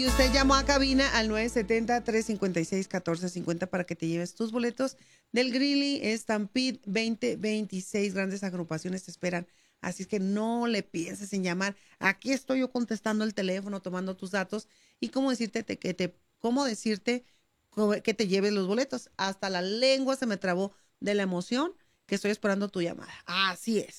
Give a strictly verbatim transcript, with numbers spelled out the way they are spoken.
Y usted llamó a cabina al nueve siete cero, tres cinco seis, uno cuatro cinco cero para que te lleves tus boletos del Greeley Stampede veinte veintiséis. Grandes agrupaciones te esperan. Así es que no le pienses en llamar. Aquí estoy yo contestando el teléfono, tomando tus datos y cómo decirte te- que te, cómo decirte co- que te lleves los boletos. Hasta la lengua se me trabó de la emoción que estoy esperando tu llamada. Así es.